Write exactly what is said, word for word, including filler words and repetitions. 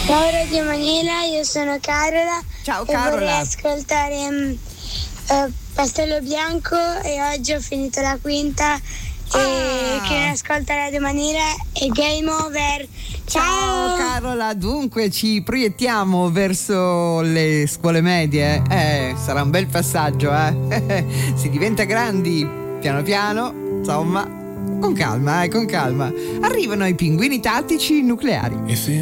Ciao Radio Manila, io sono Carola. Ciao e Carola. vorrei ascoltare um, uh, Pastello Bianco e oggi ho finito la quinta Ah. e chi non ascolta Radio Manila è game over. Ciao. Ciao Carola, dunque ci proiettiamo verso le scuole medie. Eh, sarà un bel passaggio, eh. Si diventa grandi piano piano, insomma, con calma, eh, con calma. Arrivano i pinguini tattici nucleari.